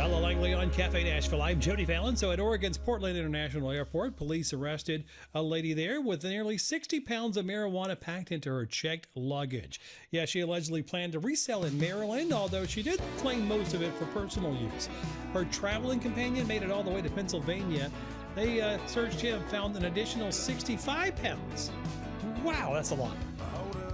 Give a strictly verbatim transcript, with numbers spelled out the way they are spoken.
Hello, Langley on Cafe Nashville. I'm Jody Fallon. So at Oregon's Portland International Airport, police arrested a lady there with nearly sixty pounds of marijuana packed into her checked luggage. Yeah, she allegedly planned to resell in Maryland, although she did claim most of it for personal use. Her traveling companion made it all the way to Pennsylvania. They uh, searched him, found an additional sixty-five pounds. Wow, that's a lot.